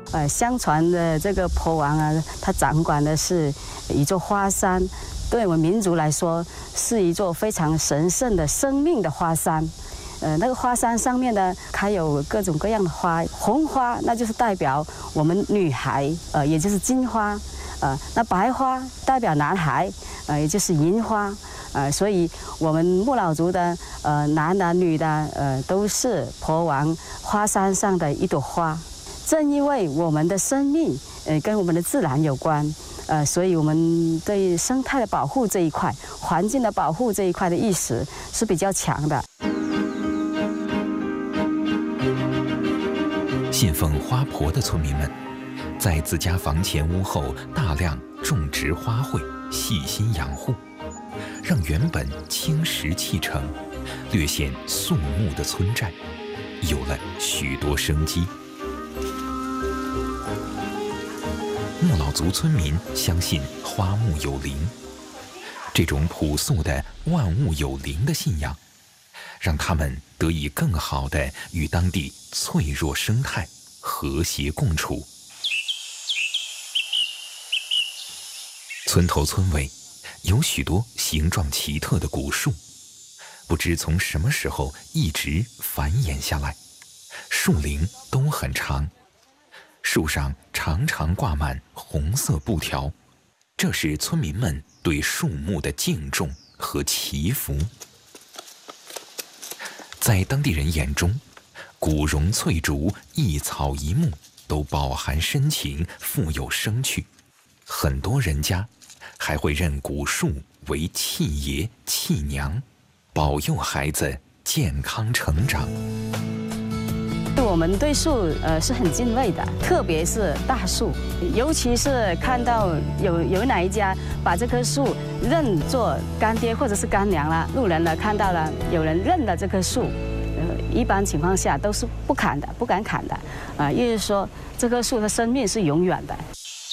相传的这个婆王啊，他掌管的是一座花山，对我们民族来说是一座非常神圣的生命的花山。那个花山上面呢，开有各种各样的花，红花那就是代表我们女孩，也就是金花，那白花代表男孩，也就是银花，所以我们木老族的男的女的，都是婆王花山上的一朵花。正因为我们的生命，跟我们的自然有关，所以我们对生态的保护这一块、环境的保护这一块的意识是比较强的。 信奉花婆的村民们，在自家房前屋后大量种植花卉，细心养护，让原本青石砌成、略显肃穆的村寨，有了许多生机。木老族村民相信花木有灵，这种朴素的万物有灵的信仰，让他们得以更好地与当地脆弱生态和谐共处。村头村尾有许多形状奇特的古树，不知从什么时候一直繁衍下来，树龄都很长，树上常常挂满红色布条，这是村民们对树木的敬重和祈福。在当地人眼中，古榕翠竹一草一木都饱含深情，富有生趣。很多人家还会认古树为契爷契娘，保佑孩子健康成长。 我们对树是很敬畏的，特别是大树，尤其是看到有哪一家把这棵树认作干爹或者是干娘了，路人了看到了有人认了这棵树，一般情况下都是不砍的，不敢砍的，意思说这棵树的生命是永远的。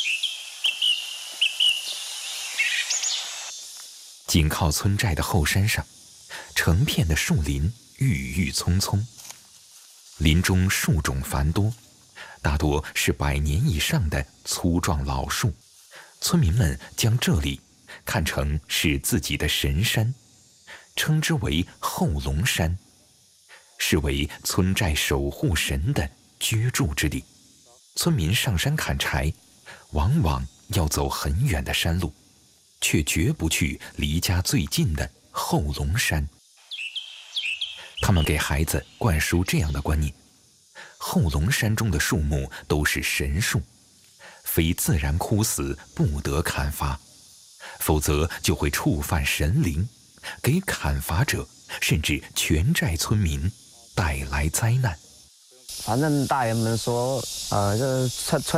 紧靠村寨的后山上，成片的树林郁郁葱葱，林中树种繁多，大多是100年以上的粗壮老树。村民们将这里看成是自己的神山，称之为后龙山，视为村寨守护神的居住之地。村民上山砍柴，往往要走很远的山路，却绝不去离家最近的后龙山。他们给孩子灌输这样的观念：后龙山中的树木都是神树，非自然枯死不得砍伐，否则就会触犯神灵，给砍伐者甚至全寨村民带来灾难。 反正大人们说，这